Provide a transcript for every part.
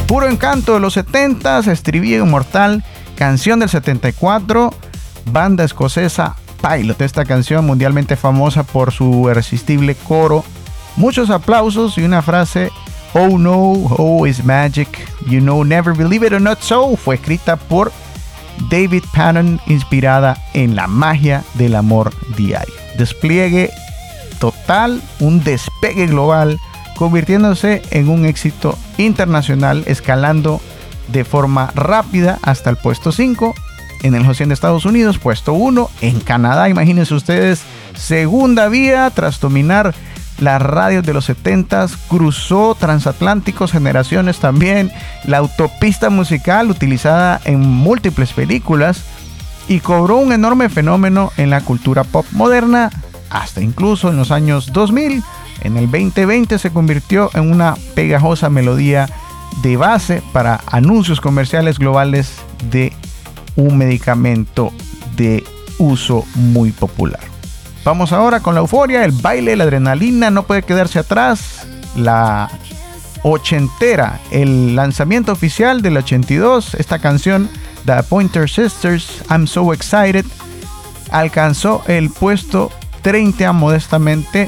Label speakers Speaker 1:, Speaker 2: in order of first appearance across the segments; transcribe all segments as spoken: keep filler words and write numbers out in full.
Speaker 1: Puro encanto de los setentas, estribillo inmortal, canción del setenta y cuatro, banda escocesa Pilot. Esta canción mundialmente famosa por su irresistible coro, muchos aplausos y una frase: "Oh no, oh is magic, you know, never believe it or not so", fue escrita por David Pannon, inspirada en la magia del amor diario. Despliegue total, un despegue global, convirtiéndose en un éxito internacional, escalando de forma rápida hasta el puesto cinco en el Hot cien de Estados Unidos, puesto uno en Canadá. Imagínense ustedes, segunda vía tras dominar las radios de los setentas, cruzó transatlánticos, generaciones también, la autopista musical utilizada en múltiples películas, y cobró un enorme fenómeno en la cultura pop moderna, hasta incluso en los años dos mil. En el veinte veinte se convirtió en una pegajosa melodía de base para anuncios comerciales globales de un medicamento de uso muy popular. Vamos ahora con la euforia, el baile, la adrenalina, no puede quedarse atrás. La ochentera, el lanzamiento oficial del ochenta y dos, esta canción, The Pointer Sisters, I'm So Excited, alcanzó el puesto treinta modestamente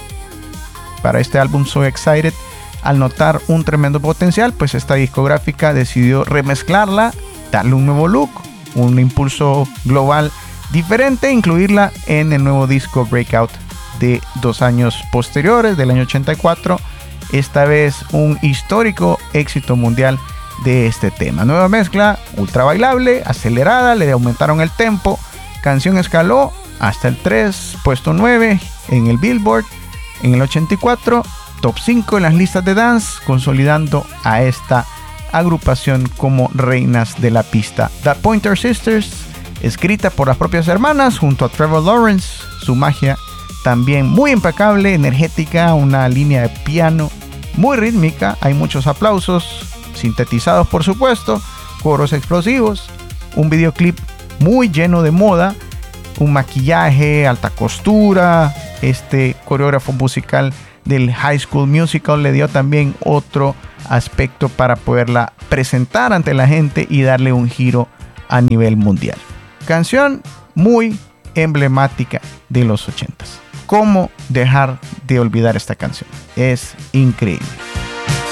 Speaker 1: para este álbum So Excited. Al notar un tremendo potencial, pues esta discográfica decidió remezclarla, darle un nuevo look, un impulso global diferente, incluirla en el nuevo disco Breakout de dos años posteriores, del año ochenta y cuatro. Esta vez un histórico éxito mundial de este tema. Nueva mezcla, ultra bailable, acelerada, le aumentaron el tempo. Canción escaló hasta el tres, puesto nueve en el Billboard en el ochenta y cuatro, top cinco en las listas de dance, consolidando a esta agrupación como reinas de la pista. The Pointer Sisters, escrita por las propias hermanas junto a Trevor Lawrence, su magia también muy impecable, energética, una línea de piano muy rítmica, hay muchos aplausos, sintetizados por supuesto, coros explosivos, un videoclip muy lleno de moda, un maquillaje, alta costura. Este coreógrafo musical del High School Musical le dio también otro aspecto para poderla presentar ante la gente y darle un giro a nivel mundial. Canción muy emblemática de los ochentas. ¿Cómo dejar de olvidar esta canción? Es increíble.